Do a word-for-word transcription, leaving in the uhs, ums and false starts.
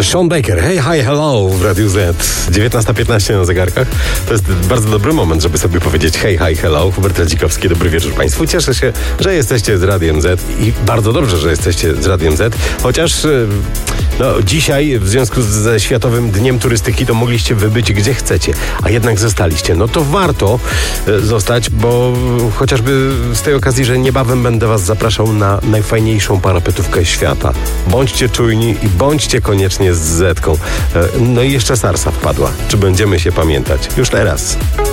jeszcze Sean Baker. Hey, hi, hello w Radiu Z. dziewiętnasta piętnaście na zegarkach. To jest bardzo dobry moment, żeby sobie powiedzieć hey, hi, hello. Hubert Radzikowski, dobry wieczór Państwu. Cieszę się, że jesteście z Radiem Z i bardzo dobrze, że jesteście z Radiem Z. Chociaż no, dzisiaj w związku ze Światowym Dniem Turystyki to mogliście wybyć gdzie chcecie, a jednak zostaliście. No to warto zostać, bo chociażby z tej okazji, że niebawem będę Was zapraszał na najfajniejszą parapetówkę świata. Bądźcie czujni i bądźcie koniecznie z Zetką. No i jeszcze Sarsa wpadła. Czy będziemy się pamiętać? Już teraz.